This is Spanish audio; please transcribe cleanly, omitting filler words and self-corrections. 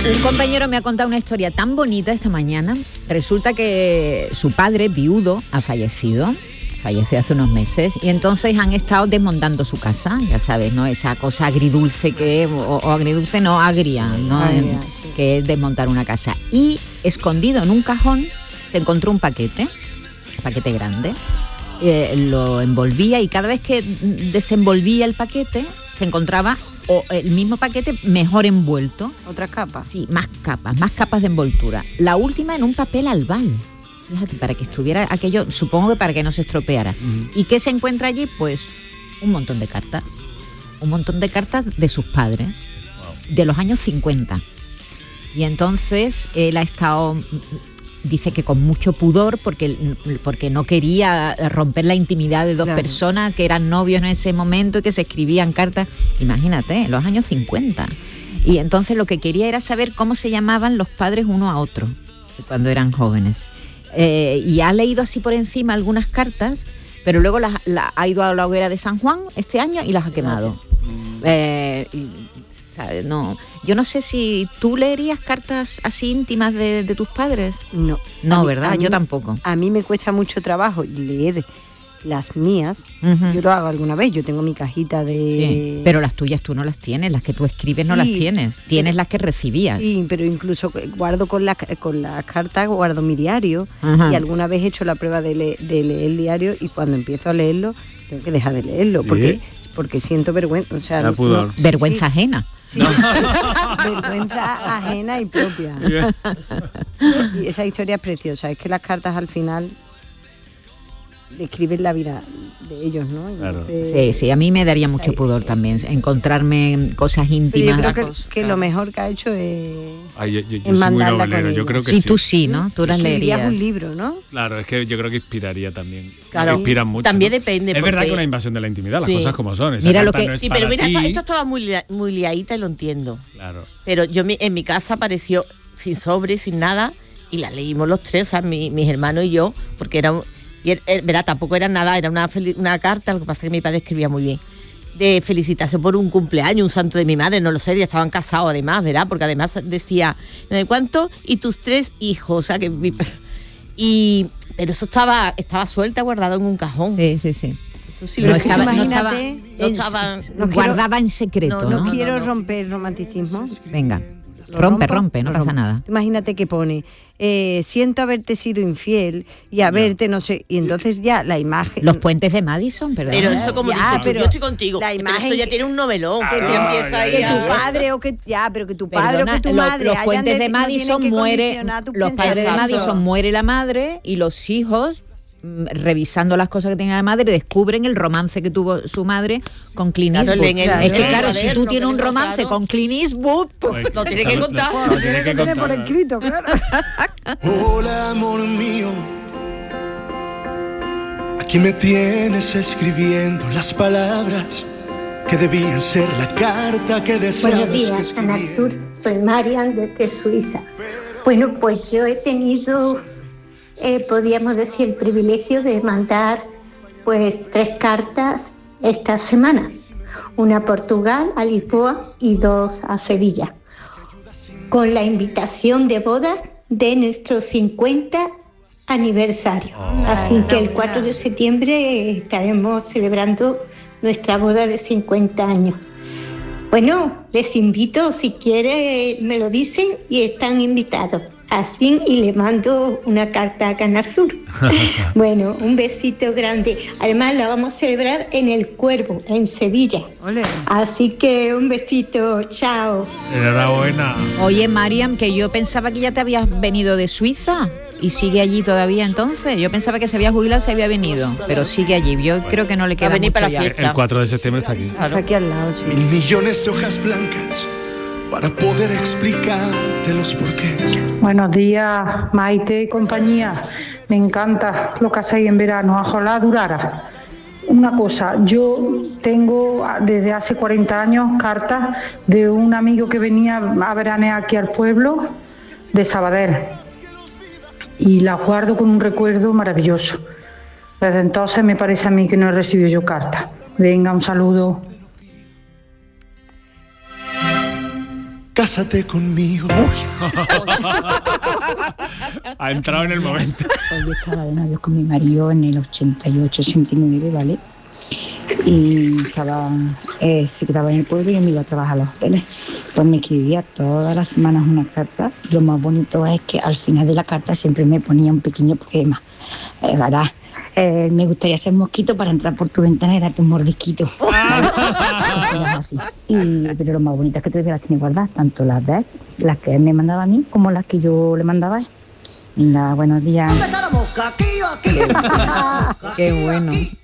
Un compañero me ha contado una historia tan bonita esta mañana. Resulta que su padre, viudo, ha fallecido. Falleció hace unos meses y entonces han estado desmontando su casa, ya sabes, ¿no? Esa cosa agridulce que, o agridulce no, agria, ¿no? Sí. Que es desmontar una casa. Y escondido en un cajón se encontró un paquete grande, lo envolvía y cada vez que desenvolvía el paquete se encontraba el mismo paquete mejor envuelto. ¿Otra capa? Sí, más capas de envoltura. La última en un papel albal. Fíjate, para que estuviera aquello, supongo que para que no se estropeara. ¿Y qué se encuentra allí? Pues un montón de cartas. Un montón de cartas de sus padres, de los años 50. Y entonces él ha estado, dice que con mucho pudor, porque no quería romper la intimidad de dos personas que eran novios en ese momento y que se escribían cartas. Imagínate, en los años 50. Y entonces lo que quería era saber cómo se llamaban los padres uno a otro cuando eran jóvenes. Y ha leído así por encima algunas cartas, pero luego ha ido a la hoguera de San Juan este año y las ha quemado. ¿Sabes? No, yo no sé si tú leerías cartas así íntimas de tus padres. No, ¿verdad? Yo tampoco. A mí me cuesta mucho trabajo leer las mías. Yo lo hago alguna vez, yo tengo mi cajita de... Sí, pero las tuyas tú no las tienes, las que tú escribes no las tienes, tienes las que recibías. Sí, pero incluso guardo con las cartas, guardo mi diario. Y alguna vez he hecho la prueba de leer el diario y cuando empiezo a leerlo, tengo que dejar de leerlo, ¿Sí? porque siento vergüenza, o sea, vergüenza ajena. Sí. Vergüenza ajena y propia. Y esa historia es preciosa, es que las cartas al final describen la vida de ellos, ¿no? Entonces, sí, a mí me daría mucho pudor también encontrarme cosas íntimas. Yo creo que lo mejor que ha hecho es yo soy muy novelero, yo creo que sí. Sí, tú sí, ¿no? Tú las leerías. Un libro, ¿no? Claro, es que yo creo que inspiraría también. Claro, inspiran mucho. También ¿no? depende. Es verdad que una invasión de la intimidad, las cosas como son. Esa mira carta lo que, no es sí, para pero mira, ti. esto estaba muy liadita y lo entiendo. Claro. Pero yo en mi casa apareció sin sobre, sin nada, y la leímos los tres, o sea, mis hermanos y yo, porque era... Y verá, tampoco era nada, era una carta, lo que pasa es que mi padre escribía muy bien, de felicitación por un cumpleaños, un santo de mi madre, no lo sé, ya estaban casados además, ¿verdad? Porque además decía, ¿cuánto? Y tus 3 hijos, o sea que... pero eso estaba suelta, guardado en un cajón. Sí. Eso sí No lo estaba guardaba en secreto. No quiero romper el romanticismo. Venga, rompe, no pasa nada. Imagínate que pone, siento haberte sido infiel y haberte, no sé, y entonces ya la imagen... Los puentes de Madison, ¿verdad? Pero eso como dices tú, yo estoy contigo, la imagen pero eso ya tiene un novelón, que empieza ahí que tu padre o que... Ya, pero que tu padre o que tu madre... Los puentes de Madison los padres de Madison muere la madre y los hijos... revisando las cosas que tenía la madre, descubren el romance que tuvo su madre con Clint Eastwood. Es que claro, si tú tienes un romance con Clint Eastwood, pues lo tienes que contar. Lo tienes que tener por escrito, claro. Hola, amor mío. Aquí me tienes escribiendo las palabras que debían ser la carta que deseabas. Buenos días, Canal Sur. Soy Marian desde Suiza. Bueno, pues yo he tenido... podríamos decir el privilegio de mandar pues 3 cartas esta semana, una a Portugal, a Lisboa y 2 a Sevilla, con la invitación de bodas de nuestro 50 aniversario. Así que el 4 de septiembre estaremos celebrando nuestra boda de 50 años. Bueno, les invito, si quieren me lo dicen y están invitados. Así, y le mando una carta a Canal Sur. Bueno, un besito grande. Además la vamos a celebrar en El Cuervo, en Sevilla. Olé. Así que un besito, chao. Enhorabuena. Oye, Mariam, que yo pensaba que ya te habías venido de Suiza y sigue allí todavía entonces. Yo pensaba que se había jubilado, se había venido, pero sigue allí. Yo creo que no le queda venir mucho para la ya. fiesta. El 4 de septiembre está aquí. Está aquí al lado, sí. 1000 millones de hojas blancas para poder explicarte los porqués. Buenos días, Maite y compañía. Me encanta lo que hacéis en verano. Ojalá durara. Una cosa, yo tengo desde hace 40 años cartas de un amigo que venía a veranear aquí al pueblo de Sabadell y las guardo con un recuerdo maravilloso. Desde entonces me parece a mí que no he recibido yo cartas. Venga, un saludo. cásate conmigo. Ha entrado en el momento. Yo estaba de novios con mi marido en el 88, 89, ¿vale? Y se quedaba en el pueblo y yo me iba a trabajar a los hoteles. Pues me escribía todas las semanas una carta. Lo más bonito es que al final de la carta siempre me ponía un pequeño poema. ¿Verdad? Me gustaría ser mosquito para entrar por tu ventana y darte un mordisquito. Cosas así. Pero lo más bonito es que todavía las tiene guardadas, tanto las que él me mandaba a mí como las que yo le mandaba a él. Venga, buenos días. Qué bueno.